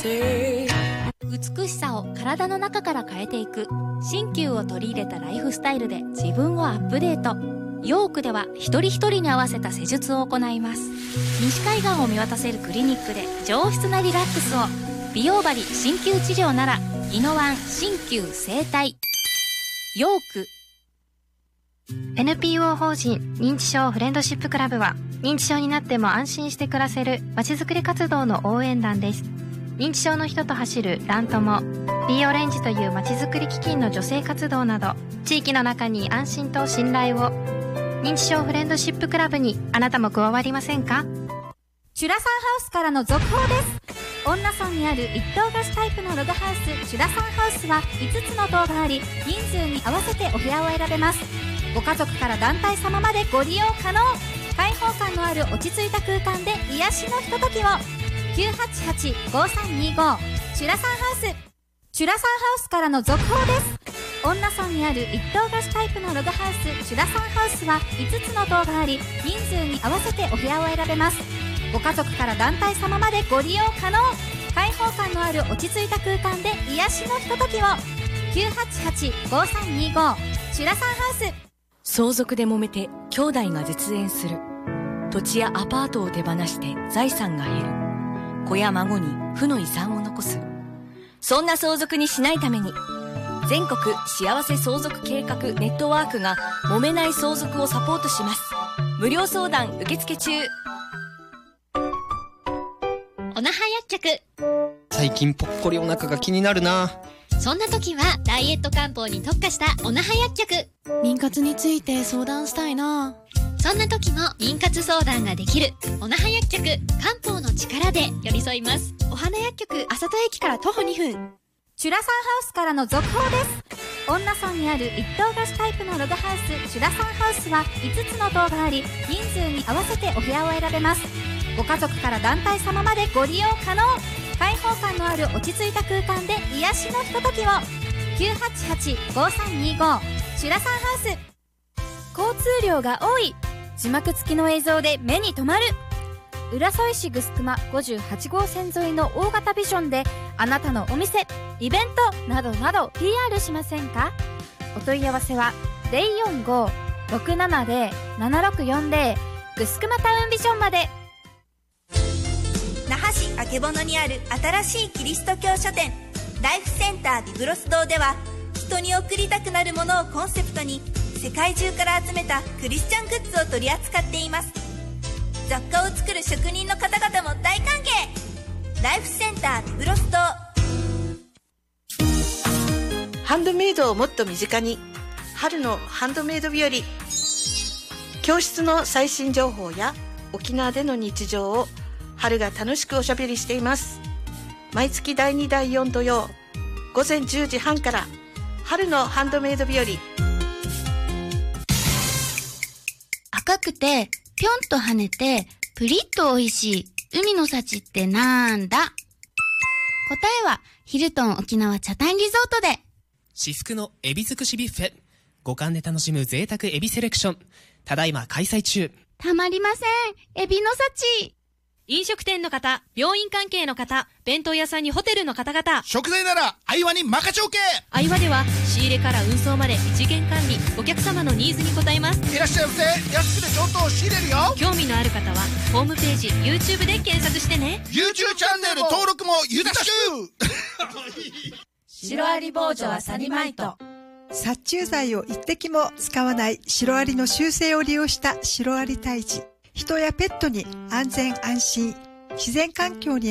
美しさを体の中から変えていく新旧を取り入れたライフスタイルで自分をアップデート。ヨークでは一人一人に合わせた施術を行います。西海岸を見渡せるクリニックで上質なリラックスを。美容針鍼灸治療ならイノワン鍼灸整体。ヨーク。 NPO 法人認知症フレンドシップクラブは、認知症になっても安心して暮らせるまちづくり活動の応援団です。認知症の人と走るラン友、Bオレンジというまちづくり基金の女性活動など、地域の中に安心と信頼を。認知症フレンドシップクラブにあなたも加わりませんか？ チュラサンハウスからの続報です。恩納村にある一棟貸しタイプのログハウスチュラサンハウスは5つの棟があり、人数に合わせてお部屋を選べます。ご家族から団体様までご利用可能。開放感のある落ち着いた空間で癒しのひとときを。988-5325 チュラサンハウス。チュラサンハウスからの続報です。恩納村にある一棟貸しタイプのログハウスチュラサンハウスは5つの棟があり、人数に合わせてお部屋を選べます。ご家族から団体様までご利用可能。開放感のある落ち着いた空間で癒しのひとときを。988-5325 チュラサンハウス。 相続で揉めて兄弟が絶縁する。土地やアパートを手放して財産が減る。子や孫に負の遺産を残す。そんな相続にしないために、全国幸せ相続計画ネットワークが揉めない相続をサポートします。無料相談受付中。 おなは薬局。 最近ぽっこりお腹が気になるな。 そんな時はダイエット漢方に特化したおなは薬局。 妊活について相談したいな。 そんな時も妊活相談ができるおなは薬局。漢方の力で寄り添います。 お花薬局あさと駅から徒歩2分。 チュラサンハウスからの続報です。恩納村にある一棟貸しタイプのログハウスチュラサンハウスは5つの棟があり、人数に合わせてお部屋を選べます。ご家族から団体様までご利用可能。開放感のある落ち着いた空間で癒しのひとときを。988-5325 チュラサンハウス。交通量が多い。字幕付きの映像で目に留まる。浦添市ぐすくま58号線沿いの大型ビジョンであなたのお店、イベントなどなど PR しませんか？お問い合わせは 045-670-7640 ぐすくまタウンビジョンまで。 那覇市曙にある新しいキリスト教書店ライフセンタービブロス堂では、人に贈りたくなるものをコンセプトに世界中から集めたクリスチャングッズを取り扱っています。雑貨を作る職人の方々も大歓迎。ライフセンタービブロス堂。 ハンドメイドをもっと身近に、春のハンドメイド日和。教室の最新情報や沖縄での日常を春が楽しくおしゃべりしています。毎月第2第4土曜午前10時半から春のハンドメイド日和。 赤くてぴょんと跳ねてプリッと美味しい海の幸ってなんだ？答えはヒルトン沖縄チャタンリゾートで。 至福のエビ尽くしビュッフェ、五感で楽しむ贅沢エビセレクション、ただいま開催中。 たまりません、エビの幸。 飲食店の方、病院関係の方、弁当屋さんにホテルの方々、 食材ならアイワに任せおけ。 アイワでは仕入れから運送まで一元管理、お客様のニーズに応えます。 いらっしゃいませ。安くて上等を仕入れるよ。 興味のある方はホームページ YouTube で検索してね。 YouTube チャンネル登録もよろしく。 シロアリ防除はサニマイト。 殺虫剤を一滴も使わないシロアリの習性を利用したシロアリ退治。人やペットに安全安心、自然環境に